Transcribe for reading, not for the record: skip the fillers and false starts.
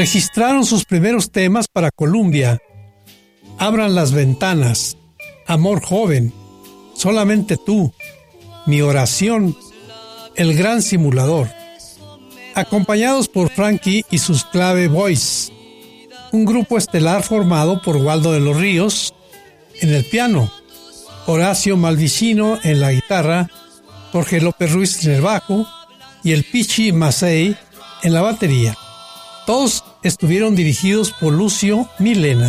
Registraron sus primeros temas para Columbia: Abran las ventanas, Amor joven, Solamente tú, Mi oración, El gran simulador, acompañados por Frankie y sus Clave Boys, un grupo estelar formado por Waldo de los Ríos en el piano, Horacio Malvicino en la guitarra, Jorge López Ruiz en el bajo y el Pichi Macei en la batería. Todos estuvieron dirigidos por Lucio Milena.